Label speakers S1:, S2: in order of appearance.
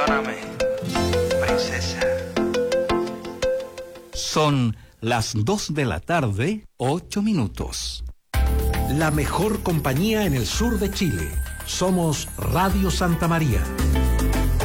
S1: Perdóname, princesa.
S2: Son las 2 de la tarde, 8 minutos.
S3: La mejor compañía en el sur de Chile. Somos Radio Santa María.